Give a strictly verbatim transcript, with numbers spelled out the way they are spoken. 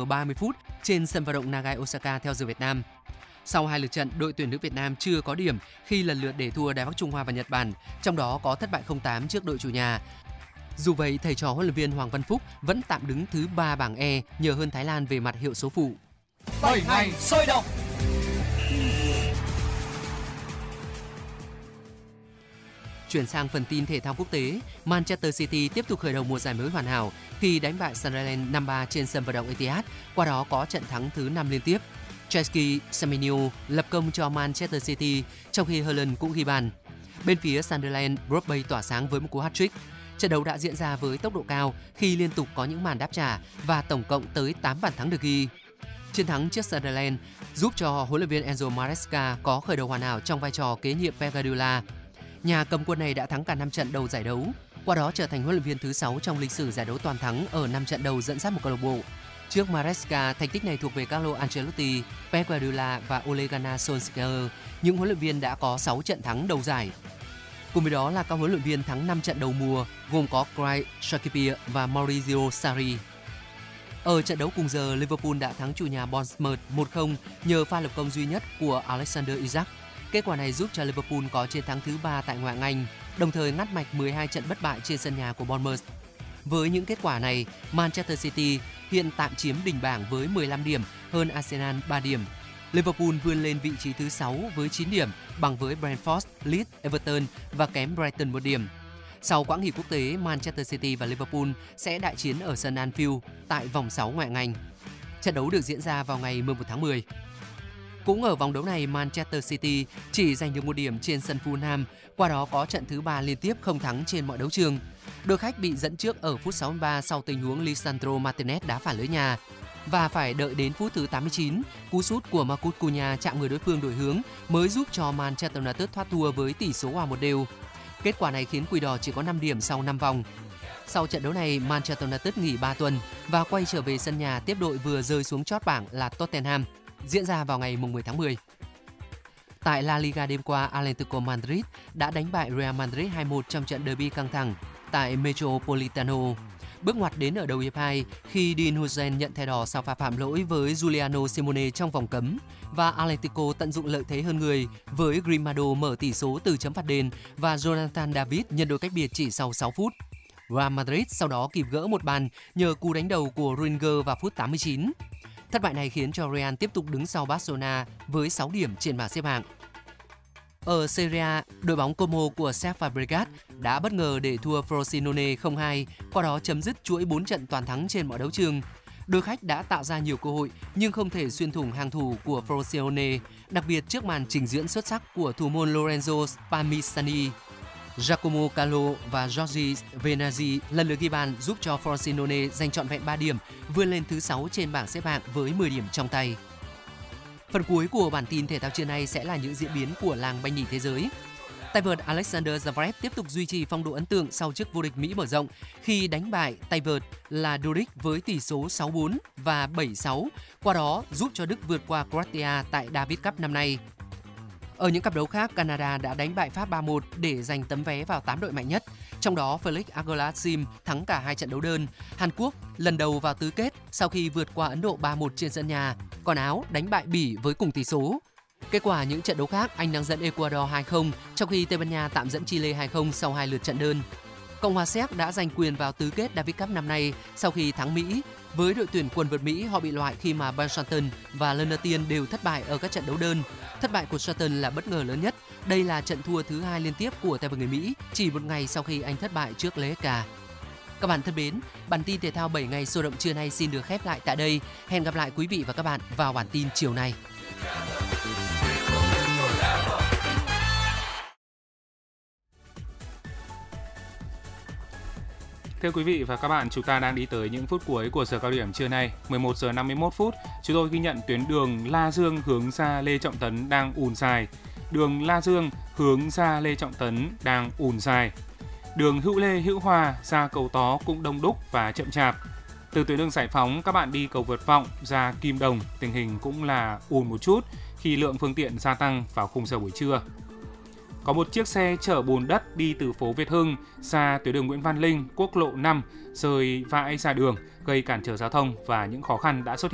giờ ba mươi phút trên sân vận động Nagai Osaka theo giờ Việt Nam. Sau hai lượt trận, đội tuyển nữ Việt Nam chưa có điểm khi lần lượt để thua Đài Bắc Trung Hoa và Nhật Bản, trong đó có thất bại không tám trước đội chủ nhà. Dù vậy, thầy trò huấn luyện viên Hoàng Văn Phúc vẫn tạm đứng thứ ba bảng E nhờ hơn Thái Lan về mặt hiệu số phụ. bảy ngày sôi động. Chuyển sang phần tin thể thao quốc tế, Manchester City tiếp tục khởi đầu mùa giải mới hoàn hảo khi đánh bại Sunderland năm ba trên sân vận động Etihad, qua đó có trận thắng thứ năm liên tiếp. Chelsea Semenyo lập công cho Manchester City, trong khi Haaland cũng ghi bàn. Bên phía Sunderland, Brobbey tỏa sáng với một cú hat-trick. Trận đấu đã diễn ra với tốc độ cao khi liên tục có những màn đáp trả và tổng cộng tới tám bàn thắng được ghi. Chiến thắng trước Sunderland giúp cho huấn luyện viên Enzo Maresca có khởi đầu hoàn hảo trong vai trò kế nhiệm Pep Guardiola. Nhà cầm quân này đã thắng cả năm trận đầu giải đấu, qua đó trở thành huấn luyện viên thứ sáu trong lịch sử giải đấu toàn thắng ở năm trận đầu dẫn dắt một câu lạc bộ. Trước Maresca, thành tích này thuộc về Carlo Ancelotti, Pep Guardiola và Ole Gunnar Solskjaer, những huấn luyện viên đã có sáu trận thắng đầu giải. Cùng với đó là các huấn luyện viên thắng năm trận đầu mùa, gồm có Craig Shakespeare và Maurizio Sarri. Ở trận đấu cùng giờ, Liverpool đã thắng chủ nhà Bournemouth một không nhờ pha lập công duy nhất của Alexander Isak. Kết quả này giúp cho Liverpool có chiến thắng thứ ba tại ngoại hạng Anh, đồng thời ngắt mạch mười hai trận bất bại trên sân nhà của Bournemouth. Với những kết quả này, Manchester City hiện tạm chiếm đỉnh bảng với mười lăm điểm, hơn Arsenal ba điểm. Liverpool vươn lên vị trí thứ sáu với chín điểm, bằng với Brentford, Leeds, Everton và kém Brighton một điểm. Sau quãng nghỉ quốc tế, Manchester City và Liverpool sẽ đại chiến ở sân Anfield tại vòng sáu ngoại hạng Anh. Trận đấu được diễn ra vào ngày mười một tháng mười. Cũng ở vòng đấu này, Manchester City chỉ giành được một điểm trên sân Fulham, qua đó có trận thứ ba liên tiếp không thắng trên mọi đấu trường. Đội khách bị dẫn trước ở phút sáu mươi ba sau tình huống Lisandro Martinez đá phản lưới nhà và phải đợi đến phút thứ tám mươi chín, cú sút của Marcus Cunha chạm người đối phương đổi hướng mới giúp cho Manchester United thoát thua với tỷ số hòa một đều. Kết quả này khiến Quỷ Đỏ chỉ có năm điểm sau năm vòng. Sau trận đấu này, Manchester United nghỉ ba tuần và quay trở về sân nhà tiếp đội vừa rơi xuống chót bảng là Tottenham, diễn ra vào ngày mười tháng mười. Tại La Liga đêm qua, Atlético Madrid đã đánh bại Real Madrid hai một trong trận derby căng thẳng tại Metropolitano. Bước ngoặt đến ở đầu hiệp hai khi Dean Huijsen nhận thẻ đỏ sau pha phạm lỗi với Giuliano Simone trong vòng cấm và Atlético tận dụng lợi thế hơn người với Grimado mở tỷ số từ chấm phạt đền và Jonathan David nhân đôi cách biệt chỉ sau sáu phút. Real Madrid sau đó kịp gỡ một bàn nhờ cú đánh đầu của Rudiger vào phút tám mươi chín. Thất bại này khiến cho Real tiếp tục đứng sau Barcelona với sáu điểm trên bảng xếp hạng. Ở Serie A, đội bóng Como của Cesc Fabregas đã bất ngờ để thua Frosinone không hai, qua đó chấm dứt chuỗi bốn trận toàn thắng trên mọi đấu trường. Đội khách đã tạo ra nhiều cơ hội nhưng không thể xuyên thủng hàng thủ của Frosinone, đặc biệt trước màn trình diễn xuất sắc của thủ môn Lorenzo Spallanzani. Giacomo Calò và Giorgi Venazzi lần lượt ghi bàn giúp cho Frosinone giành trọn vẹn ba điểm, vươn lên thứ sáu trên bảng xếp hạng với mười điểm trong tay. Phần cuối của bản tin thể thao trưa nay sẽ là những diễn biến của làng banh nhì thế giới. Tay vợt Alexander Zverev tiếp tục duy trì phong độ ấn tượng sau chức vô địch Mỹ mở rộng khi đánh bại tay vợt là Dodik với tỷ số sáu bốn và bảy sáu, qua đó giúp cho Đức vượt qua Croatia tại Davis Cup năm nay. Ở những cặp đấu khác, Canada đã đánh bại Pháp ba một để giành tấm vé vào tám đội mạnh nhất, trong đó Felix Auger-Aliassime thắng cả hai trận đấu đơn. Hàn Quốc lần đầu vào tứ kết sau khi vượt qua Ấn Độ ba một trên sân nhà, còn Áo đánh bại Bỉ với cùng tỷ số. Kết quả những trận đấu khác, Anh đang dẫn Ecuador hai không, trong khi Tây Ban Nha tạm dẫn Chile hai không sau hai lượt trận đơn. Cộng hòa Séc đã giành quyền vào tứ kết Davis Cup năm nay sau khi thắng Mỹ. Với đội tuyển quần vợt Mỹ, họ bị loại khi mà Ben Shelton và Lennartien đều thất bại ở các trận đấu đơn. Thất bại của Shelton là bất ngờ lớn nhất. Đây là trận thua thứ hai liên tiếp của tay vợt người Mỹ, chỉ một ngày sau khi anh thất bại trước Lehecka. Các bạn thân mến, bản tin thể thao bảy ngày sôi động trưa nay xin được khép lại tại đây. Hẹn gặp lại quý vị và các bạn vào bản tin chiều nay. Thưa quý vị và các bạn, chúng ta đang đi tới những phút cuối của giờ cao điểm trưa nay. mười một giờ năm mươi mốt phút, chúng tôi ghi nhận tuyến đường La Dương hướng ra Lê Trọng Tấn đang ùn dài. Đường La Dương hướng ra Lê Trọng Tấn đang ùn dài. Đường Hữu Lê Hữu Hòa ra cầu Tó cũng đông đúc và chậm chạp. Từ tuyến đường Giải Phóng, các bạn đi cầu Vượt Vọng ra Kim Đồng, tình hình cũng là ùn một chút khi lượng phương tiện gia tăng vào khung giờ buổi trưa. Có một chiếc xe chở bùn đất đi từ phố Việt Hưng ra tuyến đường Nguyễn Văn Linh, quốc lộ năm rơi vãi ra đường, gây cản trở giao thông và những khó khăn đã xuất hiện.